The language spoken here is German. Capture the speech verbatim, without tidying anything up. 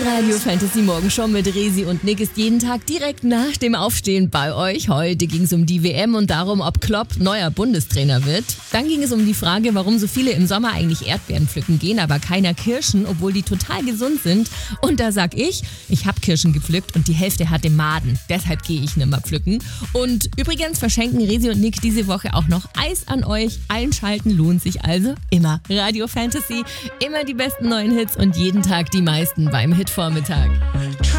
Radio Fantasy Morgenshow mit Resi und Nick ist jeden Tag direkt nach dem Aufstehen bei euch. Heute ging es um die W M und darum, ob Klopp neuer Bundestrainer wird. Dann ging es um die Frage, warum so viele im Sommer eigentlich Erdbeeren pflücken gehen, aber keiner Kirschen, obwohl die total gesund sind. Und da sag ich, ich habe Kirschen gepflückt und die Hälfte hatte Maden. Deshalb gehe ich nimmer pflücken. Und übrigens verschenken Resi und Nick diese Woche auch noch Eis an euch. Einschalten lohnt sich also immer. Radio Fantasy, immer die besten neuen Hits und jeden Tag die meisten beim Hitvormittag.